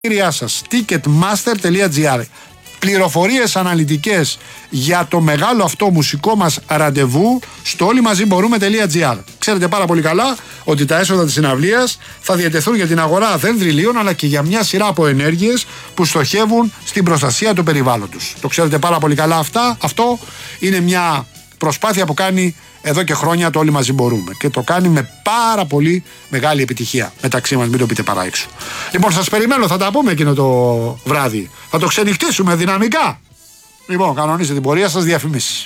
σας ticketmaster.gr. Πληροφορίες αναλυτικές για το μεγάλο αυτό μουσικό μας ραντεβού στο όλοιμαζιμπορούμε.gr. Ξέρετε πάρα πολύ καλά ότι τα έσοδα της συναυλίας θα διατεθούν για την αγορά δένδριλίων αλλά και για μια σειρά από ενέργειες που στοχεύουν στην προστασία του περιβάλλοντος. Το ξέρετε πάρα πολύ καλά αυτό είναι μια προσπάθεια που κάνει εδώ και χρόνια το Όλοι Μαζί Μπορούμε και το κάνει με πάρα πολύ μεγάλη επιτυχία μεταξύ μας, μην το πείτε παρά έξω. Λοιπόν, σας περιμένω, θα τα πούμε εκείνο το βράδυ. Θα το ξενυχτήσουμε δυναμικά. Λοιπόν, κανονίστε την πορεία σας, διαφημίσεις.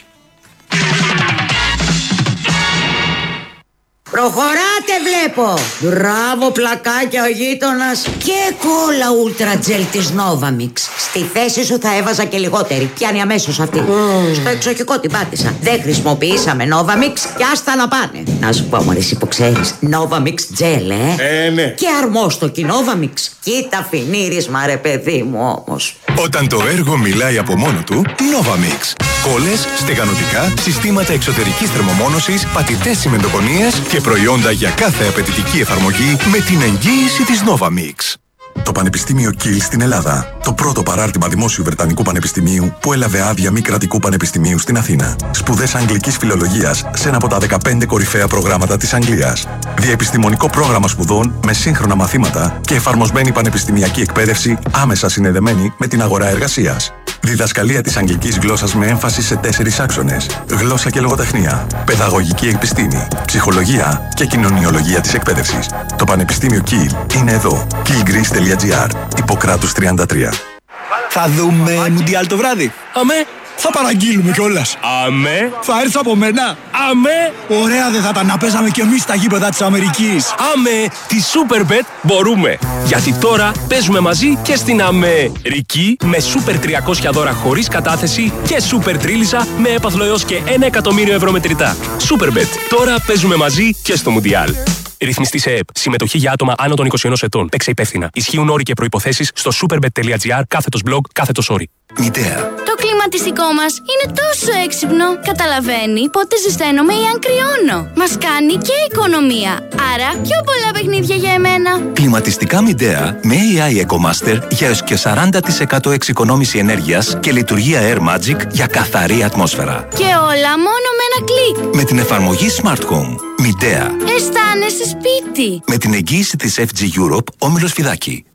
Προχωράτε βλέπω. Μπράβο πλακάκια ο γείτονας. Και κόλλα ούλτρα τζελ της Novamix. Στη θέση σου θα έβαζα και λιγότερη. Πιάνει αμέσως αυτή. Στο εξοχικό την πάτησα. Δεν χρησιμοποιήσαμε Novamix και άστα να πάνε. Να σου πω μωρέ εσύ που ξέρεις, Novamix τζελ ναι. Και αρμόστοκι Novamix. Κοίτα φινίρισμα ρε παιδί μου όμως. Όταν το έργο μιλάει από μόνο του, Novamix. Κόλλες, στεγανοτικά, συστήματα εξωτερικής θερμομόνωσης, πατητές τσιμεντοκονίες και προϊόντα για κάθε απαιτητική εφαρμογή με την εγγύηση της Novamix. Το Πανεπιστήμιο Kiel στην Ελλάδα. Το πρώτο παράρτημα δημόσιου Βρετανικού Πανεπιστημίου που έλαβε άδεια μη κρατικού πανεπιστημίου στην Αθήνα. Σπουδές αγγλικής φιλολογίας σε ένα από τα 15 κορυφαία προγράμματα της Αγγλίας. Διαεπιστημονικό πρόγραμμα σπουδών με σύγχρονα μαθήματα και εφαρμοσμένη πανεπιστημιακή εκπαίδευση άμεσα συνδεδεμένη με την αγορά εργασίας. Διδασκαλία της αγγλικής γλώσσας με έμφαση σε 4 άξονες. Γλώσσα και λογοτεχνία, παιδαγωγική επιστήμη, ψυχολογία και κοινωνιολογία της εκπαίδευσης. Το Πανεπιστήμιο Kiel είναι εδώ. kielgreece.gr. Ιπποκράτους 33. Θα δούμε Μουντιάλ το βράδυ. Αμέ. Θα παραγγείλουμε κιόλας. Αμέ. Θα έρθει από μένα. Αμέ. Ωραία δεν θα τα να παίζαμε κι εμείς στα γήπεδα της Αμερικής. Αμέ. Τη Superbet μπορούμε. Γιατί τώρα παίζουμε μαζί και στην Αμερική με Super 300 δώρα χωρίς κατάθεση και Super Τρίλισσα με έπαθλο έως και 1 εκατομμύριο ευρώ μετρητά. Superbet. Τώρα παίζουμε μαζί και στο Μουντιάλ. Ρυθμιστή σε ΕΕΠ. Συμμετοχή για άτομα άνω των 21 ετών. Παίξε υπεύθυνα. Ισχύουν όροι και προϋποθέσεις στο superbet.gr/blog/όροι. Μητέα. Το κλιματιστικό μας είναι τόσο έξυπνο. Καταλαβαίνει πότε ζεσταίνομαι ή αν κρυώνω. Μας κάνει και οικονομία. Άρα πιο πολλά παιχνίδια για εμένα. Κλιματιστικά Μητέα με AI EcoMaster για έως και 40% εξοικονόμηση ενέργειας και λειτουργία Air Magic για καθαρή ατμόσφαιρα. Και όλα μόνο με ένα κλικ. Με την εφαρμογή Smart Home. Μητέα. Αισθάνεσαι σπίτι. Με την εγγύηση της FG Europe, Όμιλος Φιδάκη.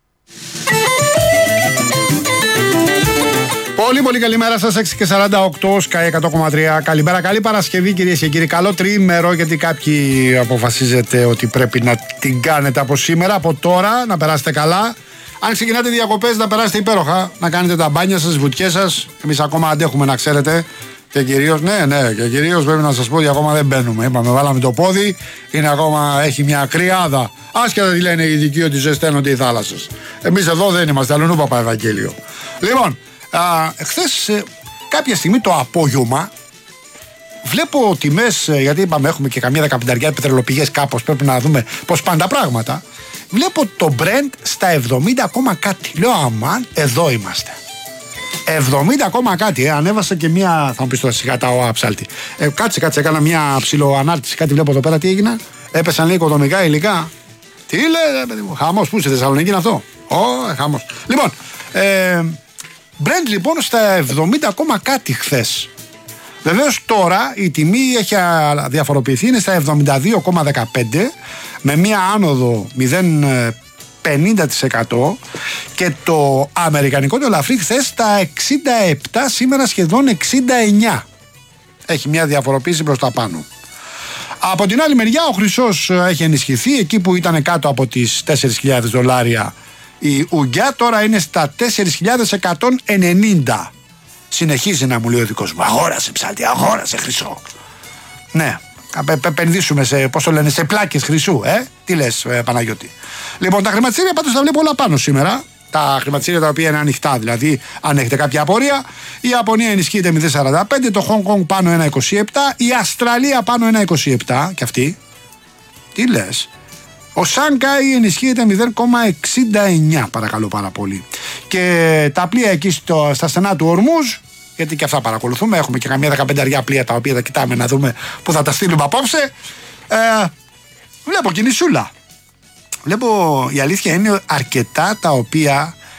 Πολύ καλημέρα σας, 6:48, Sky 100,3. Καλημέρα, καλή Παρασκευή κυρίες και κύριοι. Καλό τριήμερο, γιατί κάποιοι αποφασίζετε ότι πρέπει να την κάνετε από σήμερα, από τώρα, να περάσετε καλά. Αν ξεκινάτε διακοπές, να περάσετε υπέροχα, να κάνετε τα μπάνια σας, τις βουτιές σας. Εμείς ακόμα αντέχουμε, να ξέρετε. Και κυρίως, και κυρίως πρέπει να σας πω ότι ακόμα δεν μπαίνουμε. Είπαμε, βάλαμε το πόδι, είναι ακόμα, έχει μια κρυάδα. Άσχετα τι λένε οι ειδικοί ότι ζεσταίνονται οι θάλασσες. Εμείς εδώ δεν είμαστε, αλλού Παπα Ευαγγέλιο. Λοιπόν, χθες κάποια στιγμή το απόγευμα βλέπω τιμές, γιατί είπαμε έχουμε και καμία 15 πετρελοπηγές κάπως, πρέπει να δούμε πώς πάνε τα πράγματα. Βλέπω το Brent στα 70 ακόμα κάτι. Λέω αμάν, εδώ είμαστε. 70 ακόμα κάτι, ανέβασα και μία, θα μου πεις τώρα σιγά τα ψάλτη. Κάτσε, έκανα μία ψιλοανάρτηση, κάτι βλέπω εδώ πέρα, τι έγινα. Έπεσαν λίγο οικοδομικά υλικά. Τι λέει, παιδί μου, χαμός, πού στη Θεσσαλονίκη είναι αυτό. Χαμός. Λοιπόν, Brent λοιπόν στα 70 ακόμα κάτι χθες. Βεβαίως τώρα η τιμή έχει διαφοροποιηθεί, είναι στα 72,15 με μία άνοδο 0,50% και το αμερικανικό το ελαφρύ χθες στα 67, σήμερα σχεδόν 69. Έχει μια διαφοροποίηση προς τα πάνω. Από την άλλη μεριά ο χρυσός έχει ενισχυθεί, εκεί που ήταν κάτω από τις $4.000 η ουγγιά τώρα είναι στα 4.190. Συνεχίζει να μου λέει ο δικός μου, αγόρασε ψάλτη, αγόρασε χρυσό. Ναι, επενδύσουμε σε, πώς το λένε, σε πλάκες χρυσού, τι λες Παναγιώτη. Λοιπόν, τα χρηματιστήρια πάντως τα βλέπω όλα πάνω σήμερα. Τα χρηματιστήρια τα οποία είναι ανοιχτά, δηλαδή αν έχετε κάποια απορία. Η Ιαπωνία ενισχύεται 0,45, το Hong Kong πάνω 1,27, η Αυστραλία πάνω 1,27 και αυτή. Τι λες. Ο Σάνκαϊ ενισχύεται 0,69, παρακαλώ πάρα πολύ. Και τα πλοία εκεί στα στενά του Ορμούζ, γιατί και αυτά παρακολουθούμε, έχουμε και καμία 15 πλοία τα οποία θα κοιτάμε να δούμε που θα τα στείλουμε απόψε. Βλέπω κινησούλα. Βλέπω, η αλήθεια είναι αρκετά τα οποία